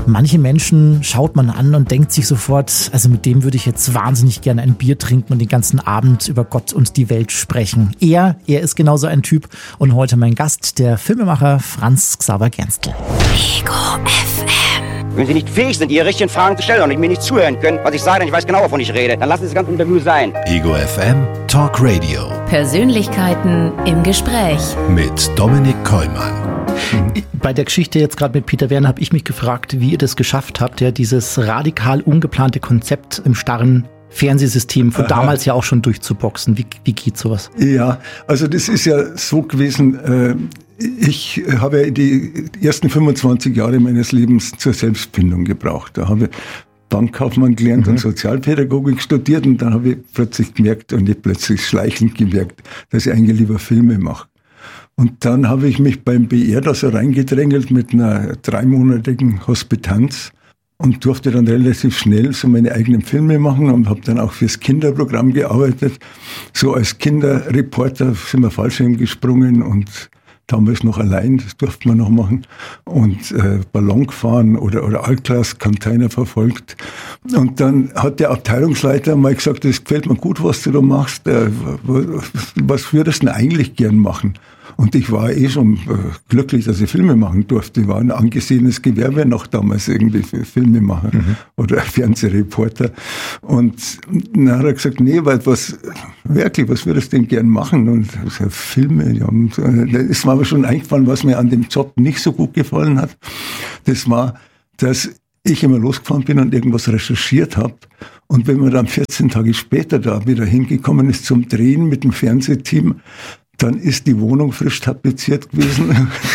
Manche Menschen schaut man an und denkt sich sofort, also mit dem würde ich jetzt wahnsinnig gerne ein Bier trinken und den ganzen Abend über Gott und die Welt sprechen. Er ist genauso ein Typ und heute mein Gast, der Filmemacher Franz Xaver Gerstl. Ego FM. Wenn Sie nicht fähig sind, Ihre richtigen Fragen zu stellen und mir nicht zuhören können, was ich sage, denn ich weiß genau, wovon ich rede, dann lassen Sie das ganze Interview sein. Ego FM Talk Radio. Persönlichkeiten im Gespräch. Mit Dominik Kollmann. Bei der Geschichte jetzt gerade mit Peter Werner habe ich mich gefragt, wie ihr das geschafft habt, ja, dieses radikal ungeplante Konzept im starren Fernsehsystem von damals ja auch schon durchzuboxen. Wie geht sowas? Ja, also das ist ja so gewesen, ich habe ja die ersten 25 Jahre meines Lebens zur Selbstfindung gebraucht. Da habe ich Bankkaufmann gelernt und Sozialpädagogik studiert und dann habe ich plötzlich gemerkt, und nicht plötzlich schleichend gemerkt, dass ich eigentlich lieber Filme mache. Und dann habe ich mich beim BR da so reingedrängelt mit einer 3-monatigen Hospitanz und durfte dann relativ schnell so meine eigenen Filme machen und habe dann auch fürs Kinderprogramm gearbeitet. So als Kinderreporter sind wir Fallschirm gesprungen und damals noch allein, das durfte man noch machen, und Ballon gefahren oder Altglas-Container verfolgt. Und dann hat der Abteilungsleiter mal gesagt, das gefällt mir gut, was du da machst, was würdest du denn eigentlich gern machen? Und ich war schon glücklich, dass ich Filme machen durfte. Ich war ein angesehenes Gewerbe noch damals irgendwie für Filmemacher oder Fernsehreporter. Und dann hat er gesagt, nee, was würdest du denn gern machen? Und ich gesagt, Filme, ja. Und es war aber schon eingefallen, was mir an dem Job nicht so gut gefallen hat. Das war, dass ich immer losgefahren bin und irgendwas recherchiert habe. Und wenn man dann 14 Tage später da wieder hingekommen ist zum Drehen mit dem Fernsehteam, dann ist die Wohnung frisch tapeziert gewesen.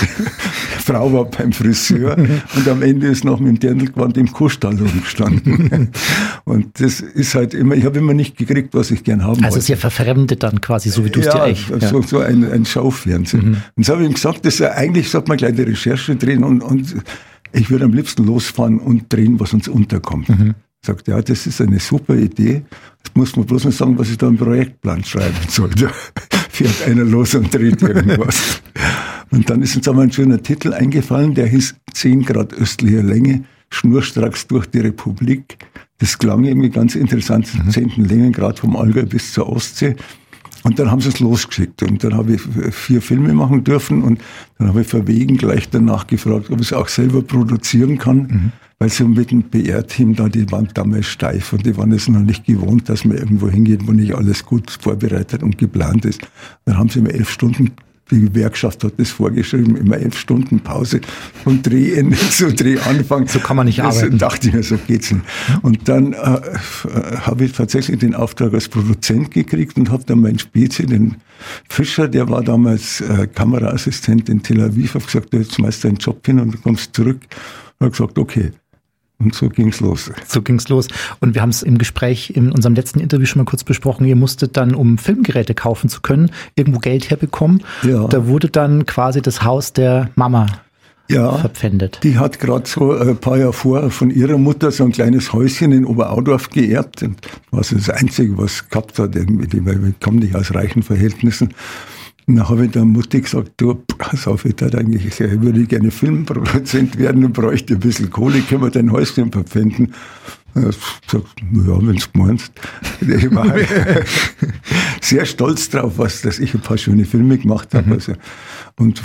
Die Frau war beim Friseur und am Ende ist noch mit dem Dirndlgewand im Kuhstall rumgestanden. Und das ist halt immer, ich habe immer nicht gekriegt, was ich gern haben wollte. Also sehr verfremdet dann quasi, so wie du es dir eigentlich... Ja, so ein Schaufernsehen. Und so habe ich ihm gesagt, eigentlich sollte man gleich die Recherche drehen und ich würde am liebsten losfahren und drehen, was uns unterkommt. Sagt, ja, das ist eine super Idee. Jetzt muss man bloß noch sagen, was ich da im Projektplan schreiben soll. Da fährt einer los und dreht irgendwas. Und dann ist uns aber ein schöner Titel eingefallen, der hieß 10 Grad östlicher Länge, schnurstracks durch die Republik. Das klang irgendwie ganz interessant, 10. Längengrad vom Allgäu bis zur Ostsee. Und dann haben sie es losgeschickt. Und dann habe ich 4 Filme machen dürfen. Und dann habe ich verwegen gleich danach gefragt, ob ich es auch selber produzieren kann. Weil so mit dem PR-Team da, die waren damals steif und die waren es noch nicht gewohnt, dass man irgendwo hingeht, wo nicht alles gut vorbereitet und geplant ist. Dann haben sie immer 11 Stunden, die Gewerkschaft hat das vorgeschrieben, immer 11 Stunden Pause von Drehende zu Drehanfang. So kann man nicht arbeiten. Dachte ich mir, so geht's nicht. Und dann habe ich tatsächlich den Auftrag als Produzent gekriegt und habe dann meinen Spezi, den Fischer, der war damals Kameraassistent in Tel Aviv, habe gesagt, du jetzt schmeißt deinen Job hin und du kommst zurück. Und habe gesagt, okay. Und so ging's los. Und wir haben es im Gespräch in unserem letzten Interview schon mal kurz besprochen. Ihr musstet dann, um Filmgeräte kaufen zu können, irgendwo Geld herbekommen. Ja. Da wurde dann quasi das Haus der Mama verpfändet. Die hat gerade so ein paar Jahre vor von ihrer Mutter so ein kleines Häuschen in Oberaudorf geerbt. Und das war das Einzige, was es gehabt hat, irgendwie, weil wir kommen nicht aus reichen Verhältnissen. Und dann habe ich der Mutti gesagt, du, pass auf, ich würde gerne Filmproduzent werden und bräuchte ein bisschen Kohle, können wir dein Häuschen verpfänden? Und ich habe gesagt, ja, wenn du meinst. Ich war halt sehr stolz drauf, dass ich ein paar schöne Filme gemacht habe. Also, und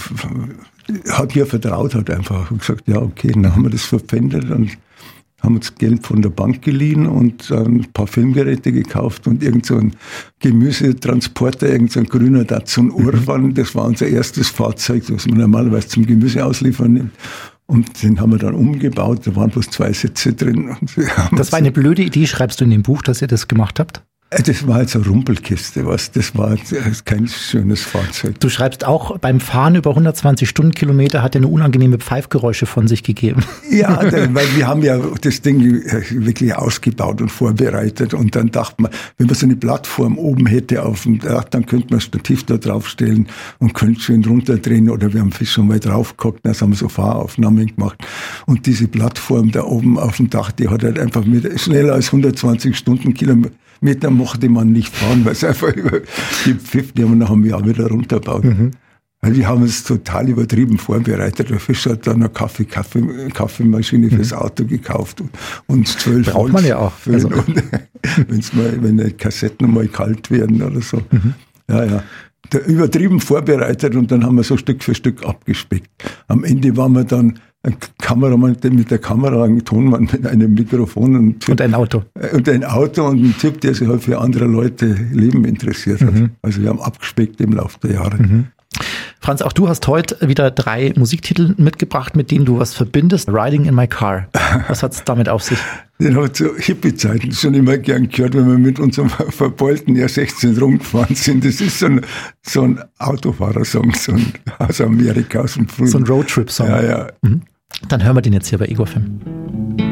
hat mir vertraut halt einfach und gesagt, ja, okay, dann haben wir das verpfändet und haben uns Geld von der Bank geliehen und ein paar Filmgeräte gekauft und irgend so ein Gemüsetransporter, irgend so ein grüner Datsun Urban. Das war unser erstes Fahrzeug, das man normalerweise zum Gemüse ausliefern nimmt. Und den haben wir dann umgebaut, da waren bloß 2 Sitze drin. Und das war eine blöde Idee, schreibst du in dem Buch, dass ihr das gemacht habt? Das war halt so eine Rumpelkiste, das war kein schönes Fahrzeug. Du schreibst auch, beim Fahren über 120 Stundenkilometer hat er eine unangenehme Pfeifgeräusche von sich gegeben. Ja, weil wir haben ja das Ding wirklich ausgebaut und vorbereitet und dann dachte man, wenn man so eine Plattform oben hätte auf dem Dach, dann könnte man ein Stativ da draufstellen und könnte schön runterdrehen oder wir haben schon mal draufgeguckt, das haben wir so Fahraufnahmen gemacht und diese Plattform da oben auf dem Dach, die hat halt einfach schneller als 120 Stundenkilometer mochte man nicht fahren, weil es einfach über die Pfiff, die haben wir nach einem Jahr wieder runtergebaut. Weil wir haben es total übertrieben vorbereitet. Der Fischer hat dann eine Kaffeemaschine fürs Auto gekauft und 12 braucht man ja auch. Also. Wenn die Kassetten mal kalt werden oder so. Ja. Übertrieben vorbereitet und dann haben wir so Stück für Stück abgespeckt. Am Ende waren wir dann ein Kameramann mit der Kamera, ein Tonmann mit einem Mikrofon und ein Auto. Und ein Typ, der sich halt für andere Leute Leben interessiert hat. Also wir haben abgespeckt im Laufe der Jahre. Franz, auch du hast heute wieder 3 Musiktitel mitgebracht, mit denen du was verbindest. Riding in my car. Was hat es damit auf sich? Den habe ich zu Hippie-Zeiten schon immer gern gehört, wenn wir mit unserem verbeulten R16 rumgefahren sind. Das ist so ein Autofahrersong, so ein aus Amerika, aus dem Frühling. So ein Roadtrip-Song. Ja. Dann hören wir den jetzt hier bei Ego FM.